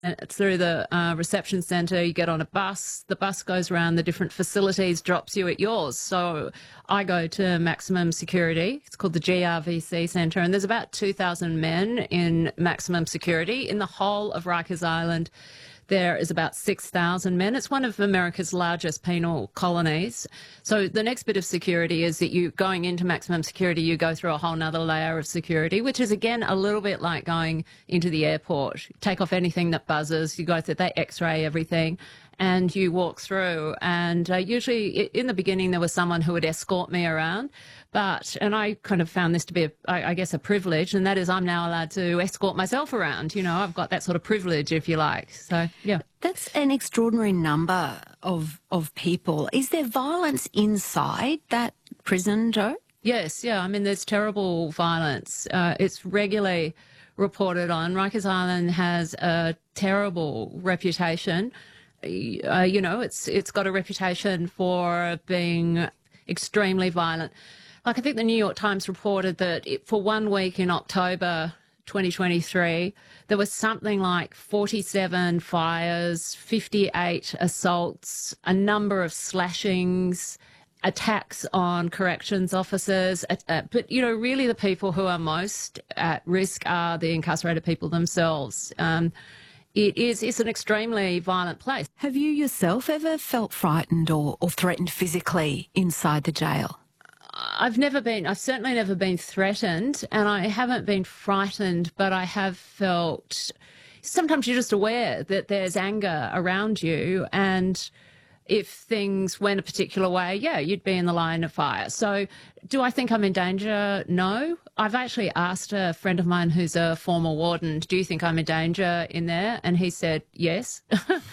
It's through the reception centre. You get on a bus. The bus goes around the different facilities, drops you at yours. So I go to maximum security. It's called the GRVC Centre, and there's about 2,000 men in maximum security. In the whole of Rikers Island, there is about 6,000 men. It's one of America's largest penal colonies. So the next bit of security is that you going into maximum security, you go through a whole nother layer of security, which is, again, a little bit like going into the airport. You take off anything that buzzes, you go through, they x-ray everything, and you walk through. And usually in the beginning, there was someone who would escort me around. And I kind of found this to be, I guess, a privilege, and that is I'm now allowed to escort myself around. You know, I've got that sort of privilege, if you like. So, yeah. That's an extraordinary number of people. Is there violence inside that prison, Jo? Yes, yeah. I mean, there's terrible violence. It's regularly reported on. Rikers Island has a terrible reputation. You know, it's got a reputation for being extremely violent. Like, I think the New York Times reported that for 1 week in October 2023, there was something like 47 fires, 58 assaults, a number of slashings, attacks on corrections officers. But, you know, really the people who are most at risk are the incarcerated people themselves. It's an extremely violent place. Have you yourself ever felt frightened or threatened physically inside the jail? I've certainly never been threatened, and I haven't been frightened, but I have felt, sometimes you're just aware that there's anger around you, and if things went a particular way, yeah, you'd be in the line of fire. So do I think I'm in danger? No. I've actually asked a friend of mine who's a former warden, do you think I'm in danger in there? And he said, yes.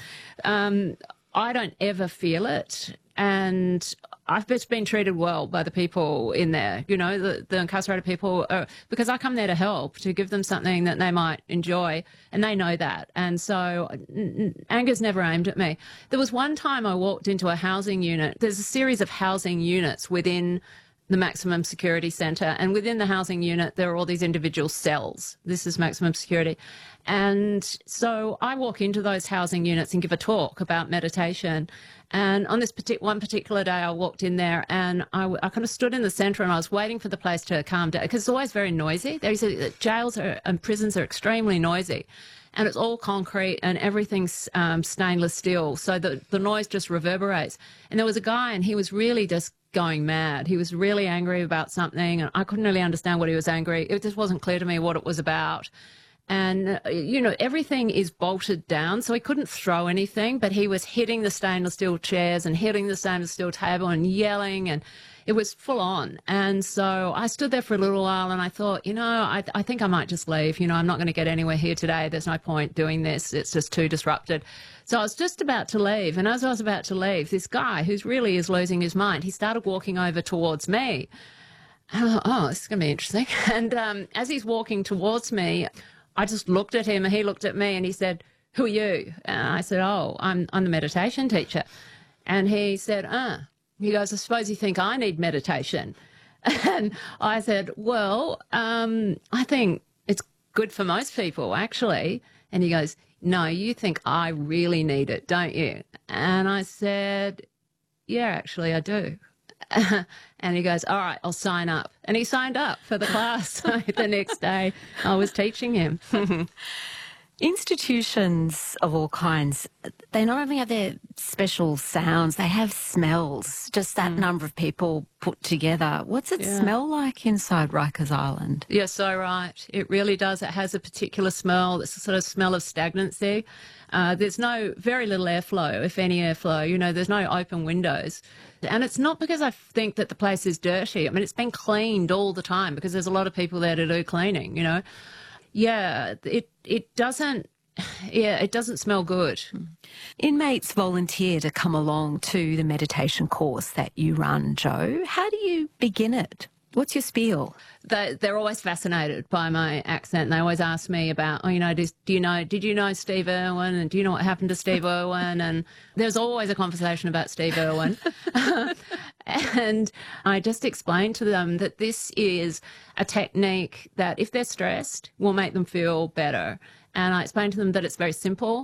I don't ever feel it. And I've just been treated well by the people in there, you know, the incarcerated people, because I come there to help, to give them something that they might enjoy, and they know that. And so anger's never aimed at me. There was one time I walked into a housing unit. There's a series of housing units within the maximum security centre, and within the housing unit there are all these individual cells. This is maximum security. And so I walk into those housing units and give a talk about meditation. And on this one particular day, I walked in there and I kind of stood in the centre and I was waiting for the place to calm down, because it's always very noisy. Jails and prisons are extremely noisy, and it's all concrete and everything's stainless steel, so the noise just reverberates. And there was a guy, and he was really just going mad. He was really angry about something, and I couldn't really understand what he was angry. It just wasn't clear to me what it was about. And, you know, everything is bolted down, so he couldn't throw anything, but he was hitting the stainless steel chairs and hitting the stainless steel table and yelling, and it was full on. And so I stood there for a little while and I thought, you know, I think I might just leave. You know, I'm not going to get anywhere here today. There's no point doing this. It's just too disrupted. So I was just about to leave. And as I was about to leave, this guy, who's really is losing his mind, he started walking over towards me. And I thought, oh, this is going to be interesting. And as he's walking towards me, I just looked at him and he looked at me and he said, who are you? And I said, oh, I'm the meditation teacher. And he said, he goes, I suppose you think I need meditation. And I said, well, I think it's good for most people, actually. And he goes, no, you think I really need it, don't you? And I said, yeah, actually, I do. And he goes, all right, I'll sign up. And he signed up for the class. The next day I was teaching him. Institutions of all kinds, they not only have their special sounds, they have smells, just that number of people put together. What's it smell like inside Rikers Island? You're so right. It really does. It has a particular smell. It's a sort of smell of stagnancy. There's very little airflow, if any airflow. You know, there's no open windows. And it's not because I think that the place is dirty. I mean, it's been cleaned all the time because there's a lot of people there to do cleaning, you know. Yeah, it doesn't smell good. Inmates volunteer to come along to the meditation course that you run, Jo. How do you begin it? What's your spiel? They're always fascinated by my accent. And they always ask me about, oh, you know, did you know Steve Irwin? And do you know what happened to Steve Irwin? And there's always a conversation about Steve Irwin. And I just explained to them that this is a technique that, if they're stressed, will make them feel better. And I explained to them that it's very simple.